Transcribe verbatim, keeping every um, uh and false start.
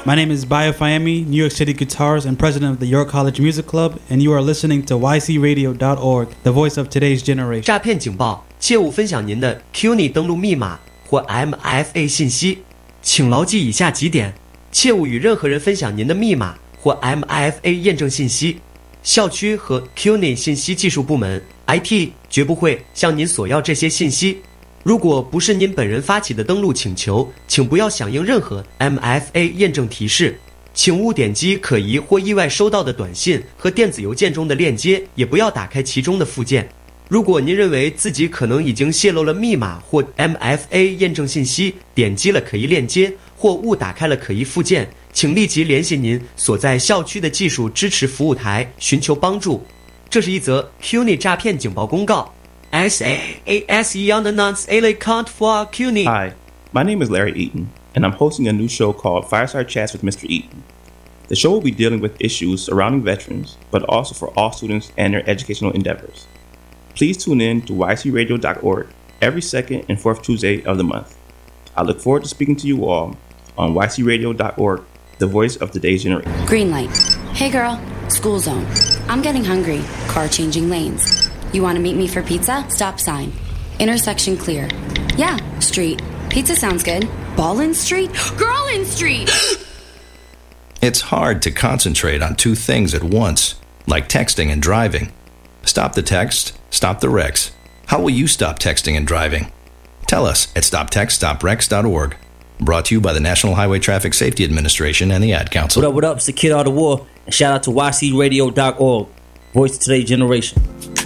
My name is Bayo Fayemi, New York City guitarist and president of the York College Music Club, and you are listening to Y C radio dot org, the voice of today's generation. 诈骗警报，切勿分享您的 Q N I 登录密码或 M F A 信息，请牢记以下几点：切勿与任何人分享您的密码或 M F A 验证信息。校区和 Q N I 信息技术部门 I T 绝不会向您索要这些信息。如果不是您本人发起的登录请求，请不要响应任何 M F A 验证提示，请勿点击可疑或意外收到的短信和电子邮件中的链接，也不要打开其中的附件。如果您认为自己可能已经泄露了密码或 M F A 验证信息，点击了可疑链接或误打开了可疑附件，请立即联系您所在校区的技术支持服务台寻求帮助。这是一则 Q N I 诈骗警报公告。S A A S E announced a account for Q N I. Hi, my name is Larry Eaton, and I'm hosting a new show called Fireside Chats with Mister Eaton. The show will be dealing with issues surrounding veterans, but also for all students and their educational endeavors. Please tune in to Y C radio dot org every second and fourth Tuesday of the month. I look forward to speaking to you all on Y C radio dot org, the voice of today's generation. Green light. Hey girl, school zone. I'm getting hungry. Car changing lanes. You want to meet me for pizza? Stop sign. Intersection clear. Yeah, street. Pizza sounds good. Ballin Street? Girlin Street! It's hard to concentrate on two things at once, like texting and driving. Stop the text, stop the wrecks. How will you stop texting and driving? Tell us at stop text stop wrecks dot org. Brought to you by the National Highway Traffic Safety Administration and the Ad Council. What up, what up? It's the Kid Out of War. And shout out to Y C radio dot org, voice of today's generation.